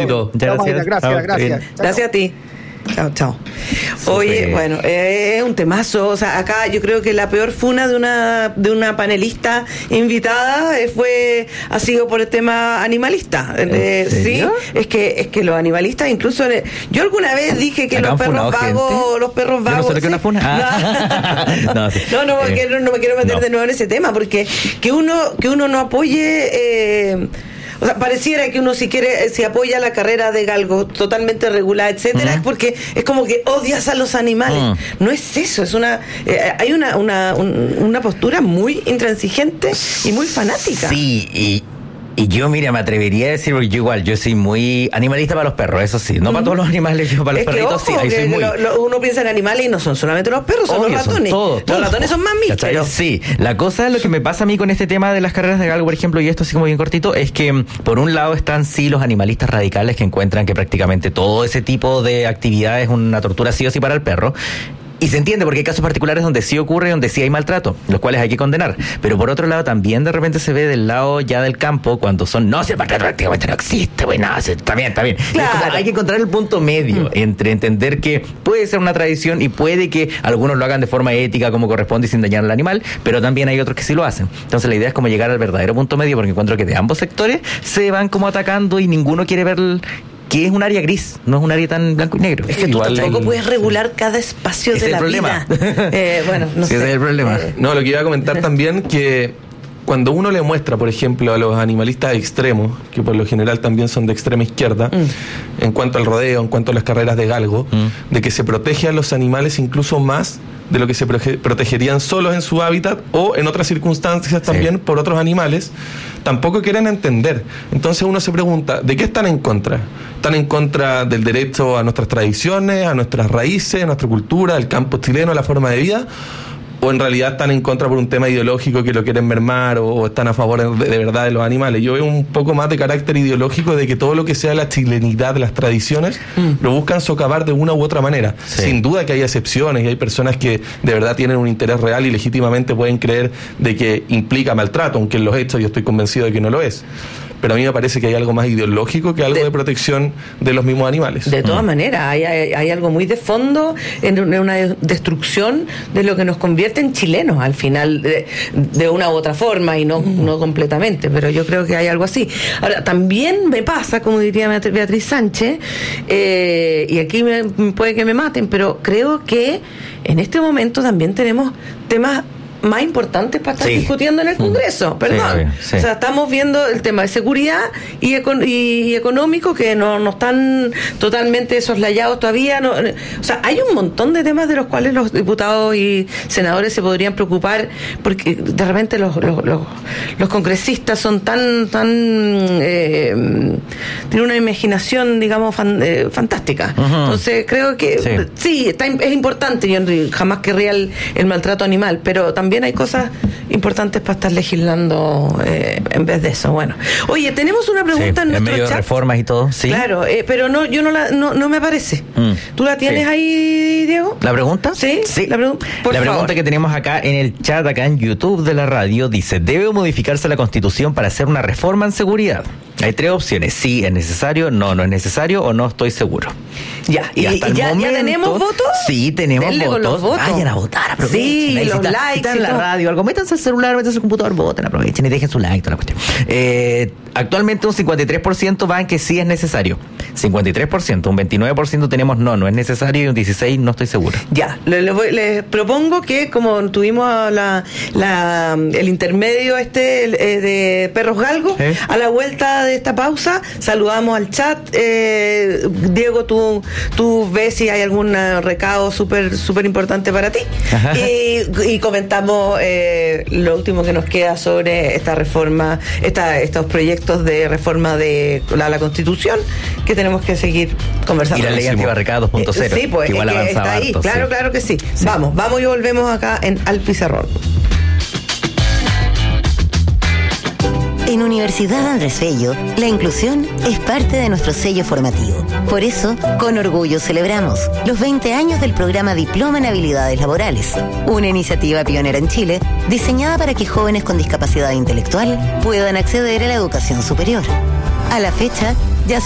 éxito. Muchas gracias. Gracias a ti. Chao. Oye, bueno, es un temazo. O sea, acá yo creo que la peor funa de una panelista invitada ha sido por el tema animalista. Sí, es que los animalistas, incluso yo alguna vez dije que los perros vagos. ¿No sé qué una funa? No, me quiero meter de nuevo en ese tema, porque que uno no apoye. O sea, pareciera que uno si apoya la carrera de galgo totalmente regular, etcétera, es porque es como que odias a los animales. No es eso, es hay una postura muy intransigente y muy fanática. Sí, y yo, mira, me atrevería a decir, porque yo soy muy animalista para los perros, eso sí, no para todos los animales, yo para los perritos sí, ahí soy muy... uno piensa en animales y no son solamente los perros, son los ratones. Los ratones son más místeros. Sí, la cosa, lo que me pasa a mí con este tema de las carreras de galgo, por ejemplo, y esto así como bien cortito, es que por un lado están sí los animalistas radicales que encuentran que prácticamente todo ese tipo de actividad es una tortura sí o sí para el perro. Y se entiende porque hay casos particulares donde sí ocurre, donde sí hay maltrato, los cuales hay que condenar. Pero por otro lado también de repente se ve del lado ya del campo cuando son, no, si el maltrato prácticamente no existe, güey, no, está bien. Claro. Hay que encontrar el punto medio entre entender que puede ser una tradición y puede que algunos lo hagan de forma ética como corresponde y sin dañar al animal, pero también hay otros que sí lo hacen. Entonces la idea es como llegar al verdadero punto medio, porque encuentro que de ambos sectores se van como atacando y ninguno quiere ver que es un área gris, no es un área tan blanco y negro. Es que tú tampoco puedes regular cada espacio de la vida. Bueno, no sé. Ese es el problema. No, lo que iba a comentar también, que cuando uno le muestra, por ejemplo, a los animalistas extremos, que por lo general también son de extrema izquierda, en cuanto al rodeo, en cuanto a las carreras de galgo, de que se protege a los animales incluso más de lo que se protegerían solos en su hábitat o en otras circunstancias también por otros animales, tampoco quieren entender. Entonces uno se pregunta, ¿de qué están en contra? ¿Están en contra del derecho a nuestras tradiciones, a nuestras raíces, a nuestra cultura, al campo chileno, a la forma de vida? ¿O en realidad están en contra por un tema ideológico que lo quieren mermar o están a favor de verdad de los animales? Yo veo un poco más de carácter ideológico de que todo lo que sea la chilenidad, las tradiciones, lo buscan socavar de una u otra manera. Sí. Sin duda que hay excepciones y hay personas que de verdad tienen un interés real y legítimamente pueden creer de que implica maltrato, aunque en los hechos yo estoy convencido de que no lo es. Pero a mí me parece que hay algo más ideológico que algo de protección de los mismos animales. De todas maneras, hay algo muy de fondo en una destrucción de lo que nos convierte en chilenos al final, de una u otra forma y no completamente, pero yo creo que hay algo así. Ahora, también me pasa, como diría Beatriz Sánchez, y aquí puede que me maten, pero creo que en este momento también tenemos temas más importantes para estar discutiendo en el Congreso, perdón. Sí. O sea, estamos viendo el tema de seguridad y económico que no están totalmente soslayados todavía. O sea, hay un montón de temas de los cuales los diputados y senadores se podrían preocupar, porque de repente los congresistas son tan tienen una imaginación, digamos, fantástica. Entonces creo que sí, es importante. Yo jamás querría el maltrato animal, pero también hay cosas importantes para estar legislando en vez de eso. Bueno, oye, tenemos una pregunta en nuestro medio chat. De reformas y todo, sí. Claro, pero yo no me aparece. ¿Tú la tienes ahí, Diego? ¿La pregunta? Sí. La pregunta que tenemos acá en el chat, acá en YouTube de la radio, dice: ¿debe modificarse la Constitución para hacer una reforma en seguridad? Hay tres opciones: sí, es necesario, no es necesario o no estoy seguro. Ya, y hasta el momento, ¿ya tenemos votos? Sí, tenemos votos. Con los votos. Vayan a votar, aprovechen. Sí, los likes en la radio, algo, métanse al celular, métanse al computador, voten, aprovechen y dejen su like, toda la cuestión. Actualmente un 53% va en que sí es necesario. 53%, un 29% tenemos no es necesario y un 16% no estoy seguro. Ya, les propongo que como tuvimos el intermedio de Perros Galgo, a la vuelta de esta pausa saludamos al chat. Diego, tú ves si hay algún recado súper importante para ti y comentamos lo último que nos queda sobre esta reforma, estos proyectos de reforma de la Constitución que tenemos que seguir conversando. Y la ley antibarricada 2.0, sí, pues, que igual avanzaba está ahí. harto, Claro que sí. Vamos y volvemos acá Al Pizarrón. En Universidad Andrés Bello, la inclusión es parte de nuestro sello formativo. Por eso, con orgullo celebramos los 20 años del programa Diploma en Habilidades Laborales, una iniciativa pionera en Chile, diseñada para que jóvenes con discapacidad intelectual puedan acceder a la educación superior. A la fecha,